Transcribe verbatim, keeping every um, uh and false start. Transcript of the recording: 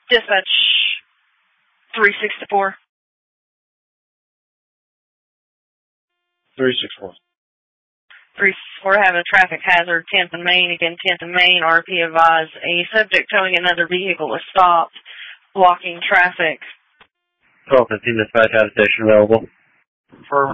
Dispatch three sixty-four. three sixty-four. three sixty-four, having a traffic hazard, tenth and Main. Again, tenth and Main. R P advised a subject towing another vehicle is stopped, blocking traffic. twelve fifteen dispatch, out of station available. Affirmative.